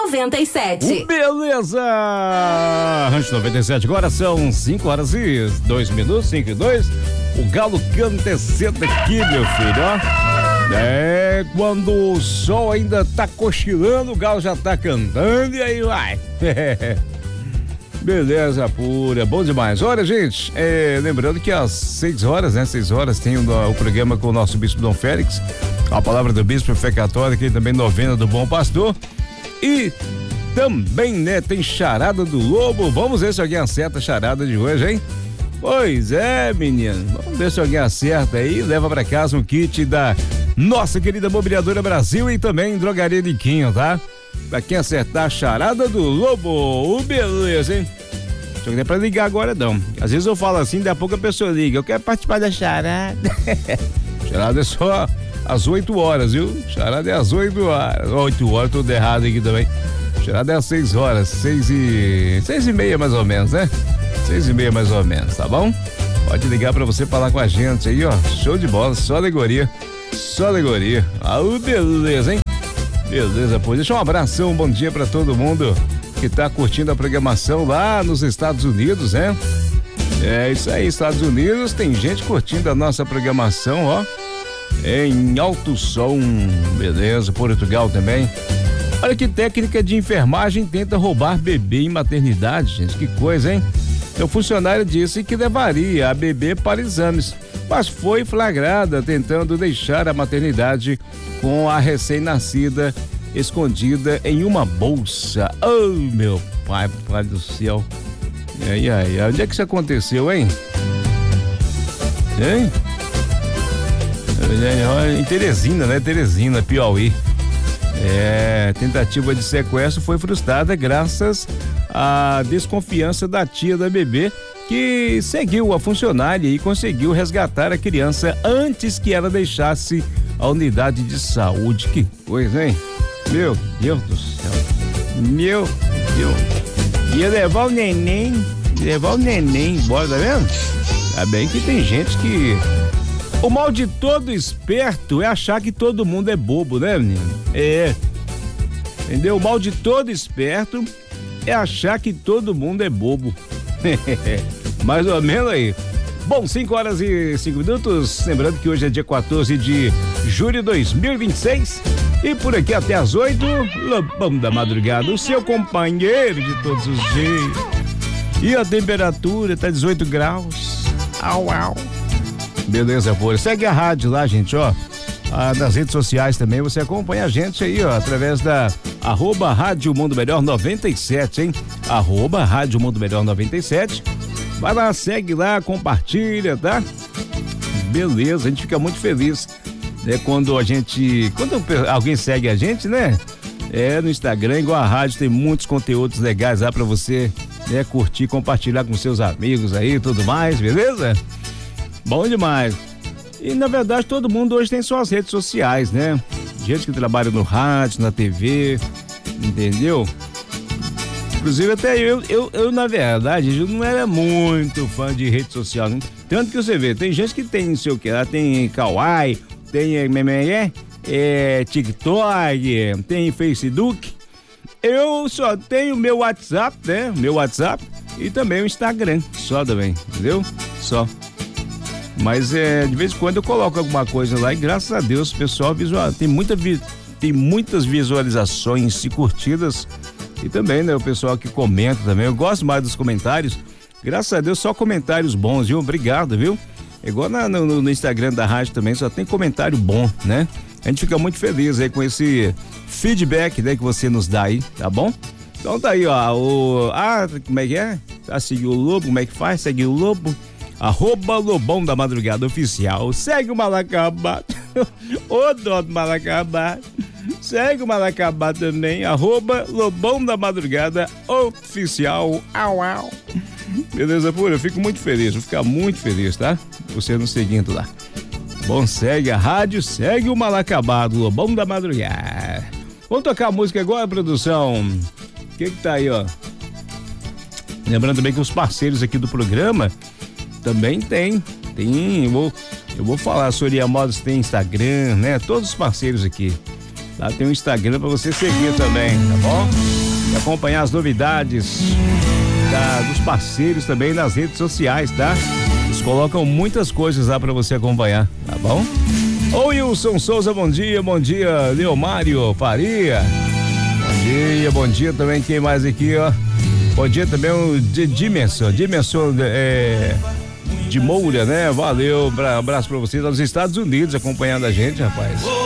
97. Beleza! Rancho 97, agora são 5h02, 5 e 2. O Galo canta 60 aqui, meu filho, ó. É, quando o sol ainda tá cochilando, o Galo já tá cantando e aí vai. Beleza pura, bom demais. Olha, gente, lembrando que às 6 horas, né? 6 horas tem o programa com o nosso Bispo Dom Félix, a palavra do Bispo, fé católica e também novena do Bom Pastor. E também, né, tem charada do Lobo. Vamos ver se alguém acerta a charada de hoje, hein? Pois é, menino. Vamos ver se alguém acerta aí. Leva pra casa um kit da nossa querida Mobiliadora Brasil e também Drogaria Niquinho, tá? Pra quem acertar a charada do Lobo. Beleza, hein? Só que não é pra ligar agora, não. Às vezes eu falo assim, daqui a pouco a pessoa liga. Eu quero participar da charada. Charada é só às 8 horas, viu? Charada é às 8 horas. 8 horas, tudo errado aqui também. Charada é às 6 horas. 6 e meia mais ou menos, né? 6 e meia mais ou menos, tá bom? Pode ligar pra você falar com a gente aí, ó. Show de bola, só alegoria. Só alegoria. Ah, beleza, hein? Beleza, pois. Deixa um abração, um bom dia pra todo mundo que tá curtindo a programação lá nos Estados Unidos, né? É isso aí, Estados Unidos, tem gente curtindo a nossa programação, ó. Em alto som, beleza, Portugal também. Olha que técnica de enfermagem tenta roubar bebê em maternidade, gente, que coisa, hein? O funcionário disse que levaria a bebê para exames, mas foi flagrada tentando deixar a maternidade com a recém-nascida escondida em uma bolsa. Oh, meu pai do céu. E aí, onde é que isso aconteceu, hein? Hein? Em Teresina, né? Teresina, Piauí. Tentativa de sequestro foi frustrada graças à desconfiança da tia da bebê, que seguiu a funcionária e conseguiu resgatar a criança antes que ela deixasse a unidade de saúde. Que coisa, hein? Meu Deus do céu. Meu Deus. Ia levar o neném embora, tá vendo? Tá bem que tem gente que... O mal de todo esperto é achar que todo mundo é bobo, né, menino? Entendeu? O mal de todo esperto é achar que todo mundo é bobo. Mais ou menos aí. Bom, 5h05. Lembrando que hoje é dia 14 de julho de 2026. E por aqui até às 8, Lobão da Madrugada, o seu companheiro de todos os dias. E a temperatura tá 18 graus. Au, au. Beleza, pô. Segue a rádio lá, gente, ó. Nas redes sociais também, você acompanha a gente aí, ó, através da @Rádio Mundo Melhor 97, hein? @Rádio Mundo Melhor 97. Vai lá, segue lá, compartilha, tá? Beleza, a gente fica muito feliz, né? Quando alguém segue a gente, né? No Instagram, igual a rádio, tem muitos conteúdos legais lá pra você, né? Curtir, compartilhar com seus amigos aí e tudo mais, beleza? Bom demais. E na verdade todo mundo hoje tem suas redes sociais, né? Gente que trabalha no rádio, na TV, entendeu? Inclusive até eu na verdade, eu não era muito fã de rede social, né? Tanto que você vê, tem gente que tem não sei o que, lá tem Kawaii, tem TikTok, tem Facebook. Eu só tenho meu WhatsApp, né? Meu WhatsApp e também o Instagram, só também, entendeu? Só. Mas de vez em quando eu coloco alguma coisa lá e graças a Deus o pessoal tem muitas visualizações e curtidas e também, né, o pessoal que comenta também. Eu gosto mais dos comentários. Graças a Deus só comentários bons, viu? Obrigado, viu? Igual no Instagram da rádio também só tem comentário bom, né? A gente fica muito feliz aí com esse feedback, né, que você nos dá aí, tá bom? Então tá aí, ó, como é que é? Seguir o Lobo, como é que faz? Seguir o Lobo. @Lobão da Madrugada Oficial. Segue o Malacabá. Ô dó do Malacabá. Segue o Malacabá também. @Lobão da Madrugada Oficial. Au, au. Beleza, pura? Eu fico muito feliz. Vou ficar muito feliz, tá? Você nos seguindo lá. Bom, segue a rádio, segue o Malacabá do Lobão da Madrugada. Vamos tocar a música agora, produção. O que tá aí, ó? Lembrando também que os parceiros aqui do programa também tem, eu vou falar, a Soria Modas tem Instagram, né? Todos os parceiros aqui. Lá tem um Instagram para você seguir também, tá bom? E acompanhar as novidades dos parceiros também nas redes sociais, tá? Eles colocam muitas coisas lá para você acompanhar, tá bom? Ô Wilson Souza, bom dia, Leomário Faria. Bom dia também, quem mais aqui, ó? Bom dia também o Dimension de Moura, né? Valeu, abraço pra vocês, nos Estados Unidos acompanhando a gente, rapaz.